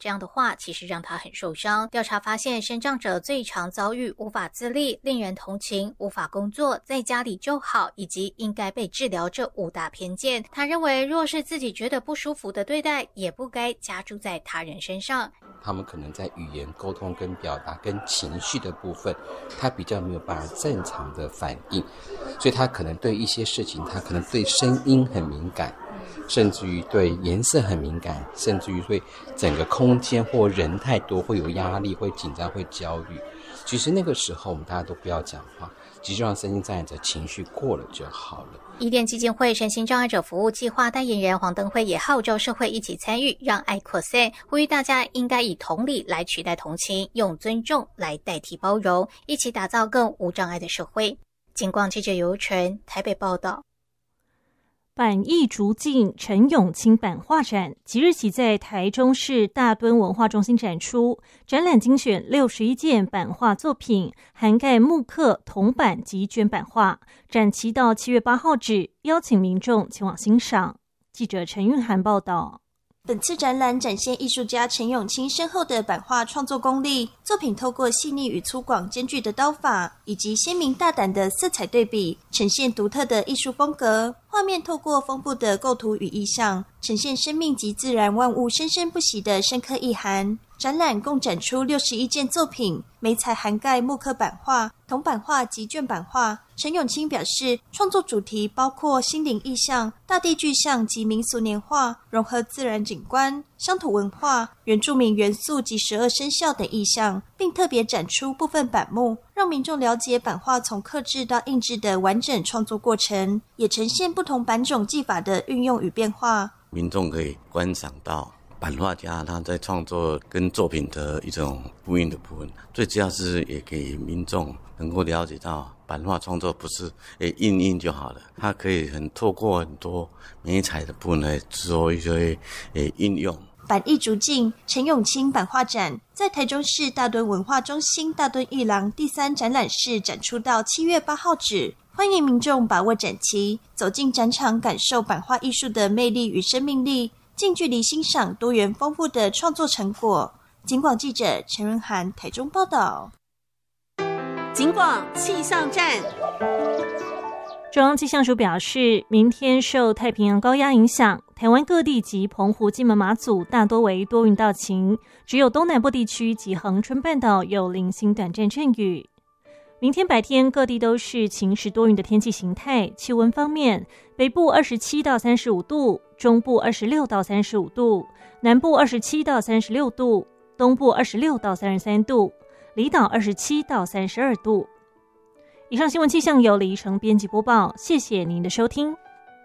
这样的话其实让他很受伤。调查发现，身障者最常遭遇无法自立、令人同情、无法工作、在家里就好以及应该被治疗这5大偏见。他认为，若是自己觉得不舒服的对待，也不该加诸在他人身上。 他们可能在语言沟通跟表达跟情绪的部分，他比较没有办法正常的反应，所以他可能对一些事情，他可能对声音很敏感，甚至于对颜色很敏感，甚至于对整个空间或人太多会有压力，会紧张，会焦虑。其实那个时候我们大家都不要讲话，只是让身心障碍者情绪过了就好了。 伊甸基金会身心障碍者服务计划代言人黄登辉也号召社会一起参与，让爱扩散，呼吁大家应该以同理来取代同情，用尊重来代替包容，一起打造更无障碍的社会。警广记者游纯台北报道。 板艺竹径陈永清版画展即日起在台中市大墩文化中心展出，展览精选61件版画作品，涵盖木刻、铜版及绢版画，展期到7月8号止，邀请民众前往欣赏。记者陈韵涵报道。 本次展览展现艺术家陈永清深厚的版画创作功力，作品透过细腻与粗犷兼具的刀法，以及鲜明大胆的色彩对比，呈现独特的艺术风格。画面透过丰富的构图与意象，呈现生命及自然万物生生不息的深刻意涵。展览共展出61件作品，媒材涵盖木刻版画、铜版画及绢版画。陈永清表示，创作主题包括心灵意象、大地具象及民俗年画，融合自然景观、乡土文化、原住民元素及12生肖等意象，并特别展出部分版目，让民众了解版画从刻制到印制的完整创作过程，也呈现不同版种技法的运用与变化。 民众可以观赏到版画家他在创作跟作品的一种呼应的部分，最主要是也给民众能够了解到版画创作不是印就好了，它可以透过很多媒材的部分来做一些应用。 板艺竹径陈永清版画展在台中市大墩文化中心大墩艺廊第3展览室展出到7月8号止，欢迎民众把握展期，走进展场感受版画艺术的魅力与生命力，近距离欣赏多元丰富的创作成果。警广记者陈润涵台中报道。 警广气象站。 中央气象署表示，明天受太平洋高压影响，台湾各地及澎湖、金门、马祖大多为多云到晴，只有东南部地区及恒春半岛有零星短暂阵雨。明天白天各地都是晴时多云的天气形态，气温方面，北部27到35度，中部26到35度，南部27到36度，东部26到33度，离岛27到32度。以上新闻气象由李怡成编辑播报，谢谢您的收听。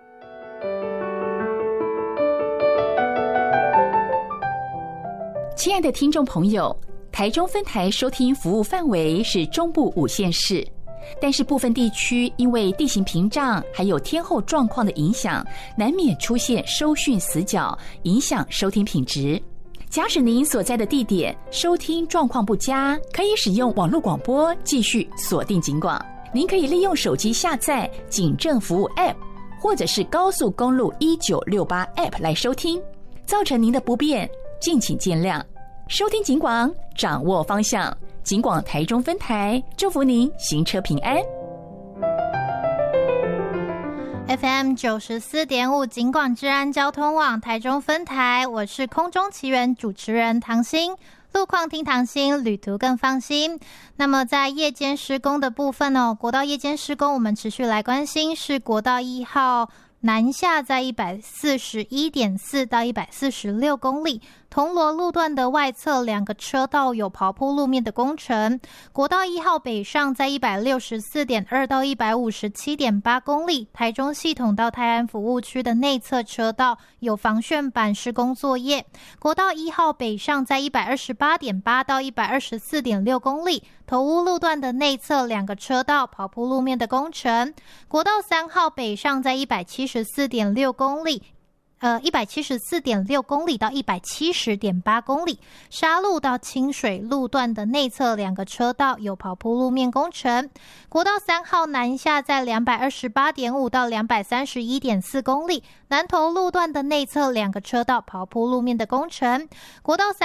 亲爱的听众朋友，台中分台收听服务范围是中部5县市，但是部分地区因为地形屏障还有天候状况的影响，难免出现收讯死角，影响收听品质。假使您所在的地点收听状况不佳，可以使用网络广播继续锁定警广。您可以利用手机下载警政服务 App 或者是高速公路1968 App 来收听，造成您的不便，敬请见谅。收听警广，掌握方向，警广台中分台，祝福您行车平安。 FM 94.5警广治安交通网台中分台，我是空中奇缘主持人唐心。路况听唐心，旅途更放心。那么在夜间施工的部分国道夜间施工我们持续来关心，是国道1号南下在 141.4 到146公里，铜锣路段的外侧2个车道有刨铺路面的工程。国道1号北上在 164.2 到 157.8 公里，台中系统到泰安服务区的内侧车道有防楦板施工作业。国道1号北上在 128.8 到 124.6 公里，头屋路段的内侧2个车道刨铺路面的工程。国道3号北上在 174.6 公里，174.6 公里到 170.8 公里，沙路到清水路段的内侧2个车道有刨铺路面工程。国道3号南下在 228.5 到 231.4 公里，南投路段的内侧2个车道刨铺路面的工程。国道3